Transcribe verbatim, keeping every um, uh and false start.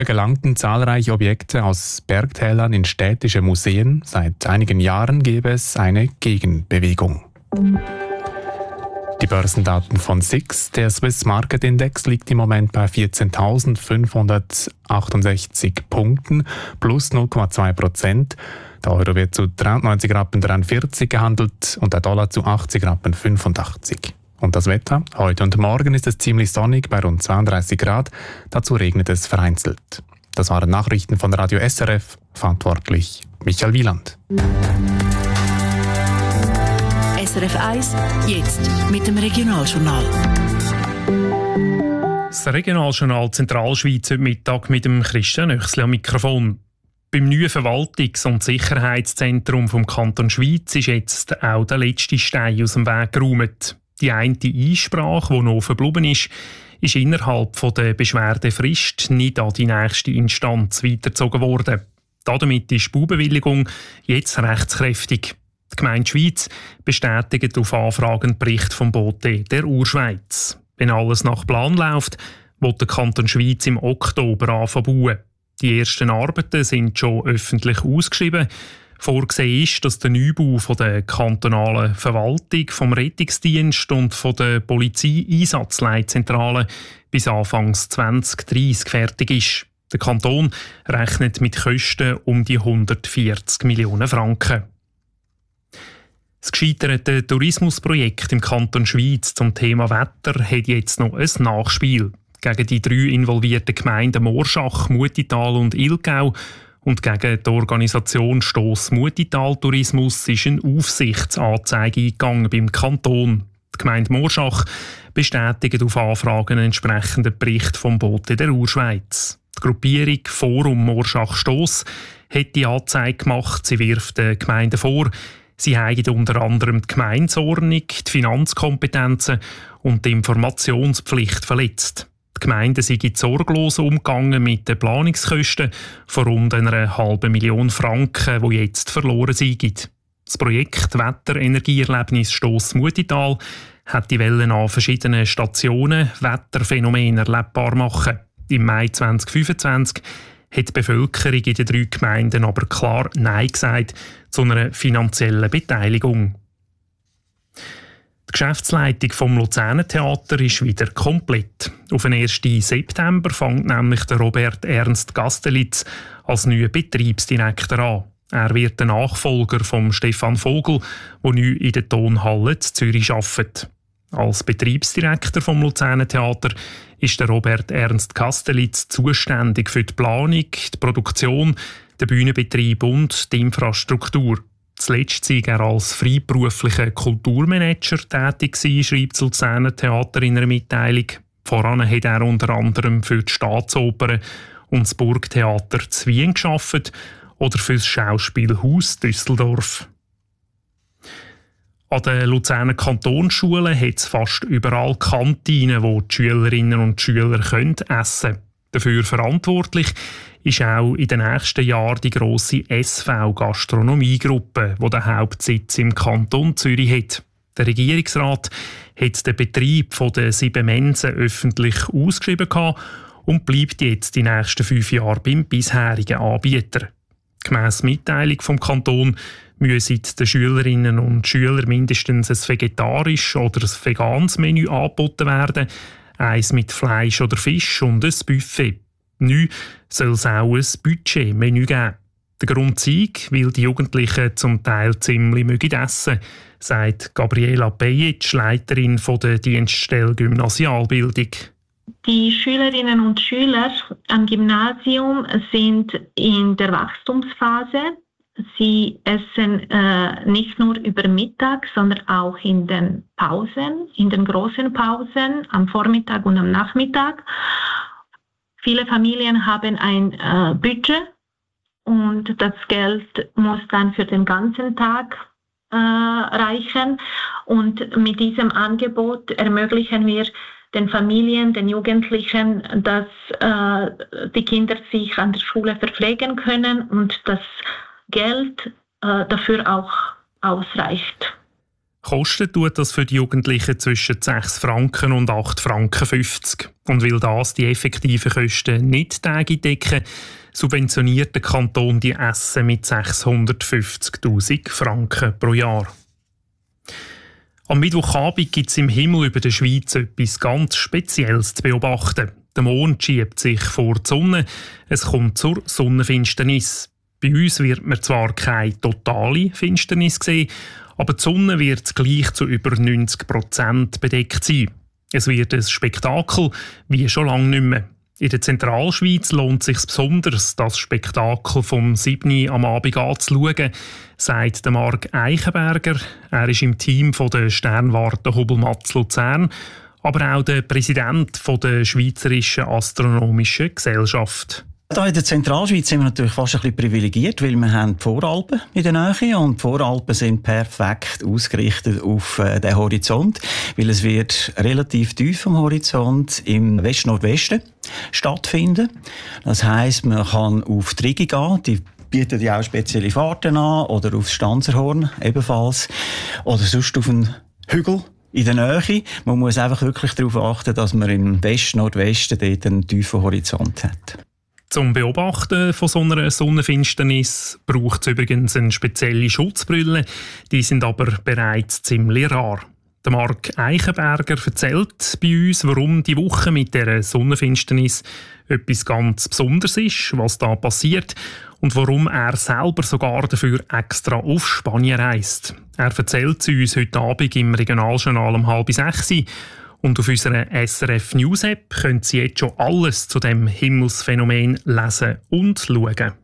gelangten zahlreiche Objekte aus Bergtälern in städtische Museen. Seit einigen Jahren gäbe es eine Gegenbewegung. Die Börsendaten von S I X, der Swiss Market Index, liegt im Moment bei vierzehntausendfünfhundertachtundsechzig Punkten, plus null Komma zwei Prozent. Der Euro wird zu dreiundneunzig Rappen dreiundvierzig gehandelt und der Dollar zu achtzig Rappen fünfundachtzig. Und das Wetter? Heute und morgen ist es ziemlich sonnig bei rund zweiunddreißig Grad. Dazu regnet es vereinzelt. Das waren Nachrichten von Radio S R F. Verantwortlich Michael Wieland. S R F eins, jetzt mit dem Regionaljournal. Das Regionaljournal Zentralschweiz heute Mittag mit dem Christian Nöchsli am Mikrofon. Beim neuen Verwaltungs- und Sicherheitszentrum vom Kanton Schweiz ist jetzt auch der letzte Stein aus dem Weg geräumt. Die eine Einsprache, die noch verblieben ist, ist innerhalb der Beschwerdefrist nicht an die nächste Instanz weitergezogen worden. Damit ist die Baubewilligung jetzt rechtskräftig. Die Gemeinde Schweiz bestätigt auf Anfragen den Bericht vom Bote der Urschweiz. Wenn alles nach Plan läuft, wird der Kanton Schweiz im Oktober anfangen bauen. Die ersten Arbeiten sind schon öffentlich ausgeschrieben. Vorgesehen ist, dass der Neubau von der kantonalen Verwaltung, vom Rettungsdienst und von der Polizeieinsatzleitzentrale bis Anfang zwanzig dreißig fertig ist. Der Kanton rechnet mit Kosten um die hundertvierzig Millionen Franken. Das gescheiterte Tourismusprojekt im Kanton Schweiz zum Thema Wetter hat jetzt noch ein Nachspiel. Gegen die drei involvierten Gemeinden Morschach, Mutital und Ilgau und gegen die Organisation Stoss Mutital Tourismus ist eine Aufsichtsanzeige eingegangen beim Kanton. Die Gemeinde Morschach bestätigt auf Anfragen einen entsprechenden Bericht vom Bote der Urschweiz. Die Gruppierung Forum Morschach Stoss hat die Anzeige gemacht. Sie wirft den Gemeinden vor, sie haben unter anderem die Gemeindeordnung, die Finanzkompetenzen und die Informationspflicht verletzt. Die Gemeinden sind sorglos umgegangen mit den Planungskosten von rund einer halben Million Franken, die jetzt verloren sind. Das Projekt Wetter-Energieerlebnis Stoss Mutital hat die Wellen an verschiedenen Stationen Wetterphänomene erlebbar machen. Im Mai zwanzig fünfundzwanzig hat die Bevölkerung in den drei Gemeinden aber klar Nein gesagt zu einer finanziellen Beteiligung. Die Geschäftsleitung vom Luzerner Theater ist wieder komplett. Auf den ersten September fängt nämlich der Robert Ernst Gastelitz als neuer Betriebsdirektor an. Er wird der Nachfolger von Stefan Vogel, der neu in der Tonhalle in Zürich arbeitet. Als Betriebsdirektor vom Luzerner Theater ist der Robert Ernst Gastelitz zuständig für die Planung, die Produktion, den Bühnenbetrieb und die Infrastruktur. Zuletzt war er als freiberuflicher Kulturmanager tätig, schreibt das Luzerner Theater in einer Mitteilung. Voran hat er unter anderem für die Staatsoper und das Burgtheater zu Wien gearbeitet oder für das Schauspielhaus Düsseldorf. An den Luzerner Kantonsschulen hat es fast überall Kantinen, wo die Schülerinnen und Schüler können essen können. Dafür verantwortlich ist auch in den nächsten Jahren die grosse S V-Gastronomiegruppe, die den Hauptsitz im Kanton Zürich hat. Der Regierungsrat hat den Betrieb der sieben Mensen öffentlich ausgeschrieben und bleibt jetzt die nächsten fünf Jahre beim bisherigen Anbieter. Gemäss Mitteilung vom Kanton müssen den Schülerinnen und Schülern mindestens ein vegetarisches oder ein veganes Menü angeboten werden, eins mit Fleisch oder Fisch und ein Buffet. Neu soll es auch ein Budgetmenü geben. Der Grund sei, weil die Jugendlichen zum Teil ziemlich mögen essen, sagt Gabriela Pejic, Leiterin der Dienststelle Gymnasialbildung. Die Schülerinnen und Schüler am Gymnasium sind in der Wachstumsphase. Sie essen äh, nicht nur über Mittag, sondern auch in den Pausen, in den großen Pausen, am Vormittag und am Nachmittag. Viele Familien haben ein äh, Budget und das Geld muss dann für den ganzen Tag äh, reichen. Und mit diesem Angebot ermöglichen wir den Familien, den Jugendlichen, dass äh, die Kinder sich an der Schule verpflegen können und das Geld äh, dafür auch ausreicht. Kosten tut das für die Jugendlichen zwischen sechs Franken und acht Franken fünfzig. Und weil das die effektiven Kosten nicht täglich decken, subventioniert der Kanton die Essen mit sechshundertfünfzigtausend Franken pro Jahr. Am Mittwochabend gibt es im Himmel über der Schweiz etwas ganz Spezielles zu beobachten. Der Mond schiebt sich vor die Sonne, es kommt zur Sonnenfinsternis. Bei uns wird man zwar keine totale Finsternis sehen, aber die Sonne wird gleich zu über neunzig Prozent bedeckt sein. Es wird ein Spektakel wie schon lange nicht mehr. In der Zentralschweiz lohnt es sich besonders, das Spektakel vom siebten am Abend anzuschauen, sagt Marc Eichenberger. Er ist im Team der Sternwarte Hobelmatz Luzern, aber auch der Präsident der Schweizerischen Astronomischen Gesellschaft. Hier in der Zentralschweiz sind wir natürlich fast ein bisschen privilegiert, weil wir haben die Voralpen in der Nähe und die Voralpen sind perfekt ausgerichtet auf äh, den Horizont, weil es wird relativ tief am Horizont im West-Nordwesten stattfinden. Das heisst, man kann auf die Rigi gehen, die bieten ja auch spezielle Fahrten an, oder aufs Stanzerhorn ebenfalls, oder sonst auf einen Hügel in der Nähe. Man muss einfach wirklich darauf achten, dass man im West-Nordwesten dort einen tiefen Horizont hat. Zum Beobachten von so einer Sonnenfinsternis braucht es übrigens eine spezielle Schutzbrille. Die sind aber bereits ziemlich rar. Der Marc Eichenberger erzählt bei uns, warum die Woche mit dieser Sonnenfinsternis etwas ganz Besonderes ist, was da passiert und warum er selber sogar dafür extra auf Spanien reist. Er erzählt zu uns heute Abend im Regionaljournal um halb sechs. Und auf unserer S R F News App können Sie jetzt schon alles zu dem Himmelsphänomen lesen und schauen.